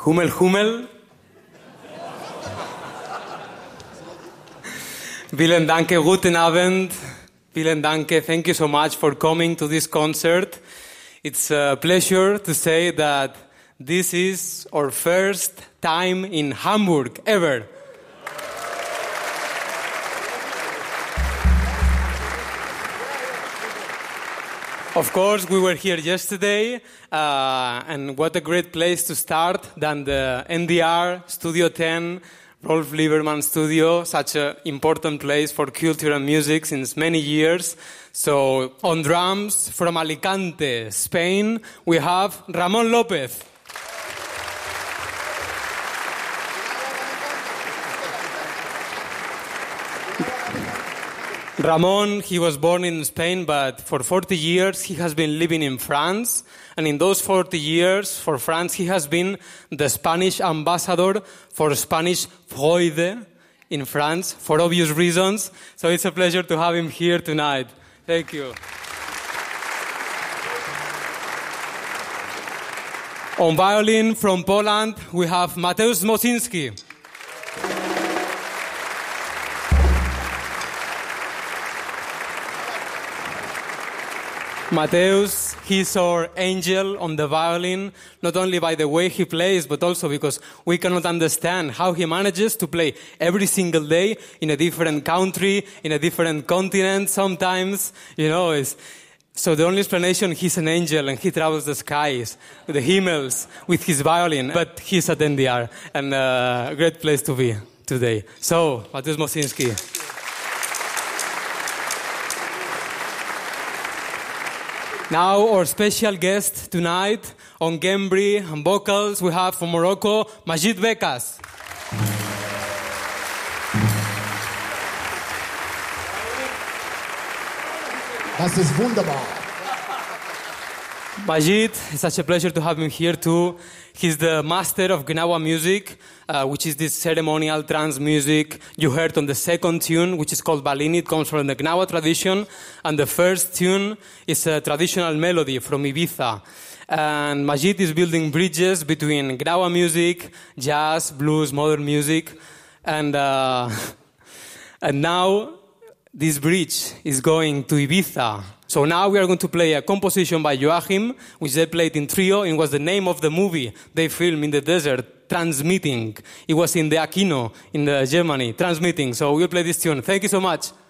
Hummel, Hummel. Vielen Dank, guten Abend. Vielen Dank, thank you so much for coming to this concert. It's a pleasure to say that this is our first time in Hamburg ever. Of course, we were here yesterday, and what a great place to start than the NDR Studio 10, Rolf Lieberman Studio, such an important place for culture and music since many years. So, on drums from Alicante, Spain, we have Ramón López. Ramón, he was born in Spain, but for 40 years he has been living in France. And in those 40 years for France, he has been the Spanish ambassador for Spanish Freude in France, for obvious reasons. So it's a pleasure to have him here tonight. Thank you. On violin from Poland, we have Mateusz Mosinski. Mateusz, he's our angel on the violin, not only by the way he plays, but also because we cannot understand how he manages to play every single day in a different country, in a different continent sometimes, So the only explanation, he's an angel and he travels the skies, the himmels, with his violin, but he's at NDR, and a great place to be today. So, Mateusz Mosinski. Now, our special guest tonight on Gembri and vocals, we have from Morocco, Majid Bekas. Das ist wunderbar. Majid, it's such a pleasure to have him here too. He's the master of Gnawa music, which is this ceremonial trance music you heard on the second tune, which is called Balini. It comes from the Gnawa tradition. And the first tune is a traditional melody from Ibiza. And Majid is building bridges between Gnawa music, jazz, blues, modern music. And now this bridge is going to Ibiza. So now we are going to play a composition by Joachim, which they played in trio. It was the name of the movie they filmed in the desert, Transmitting. It was in the Aquino in Germany, Transmitting. So we'll play this tune. Thank you so much.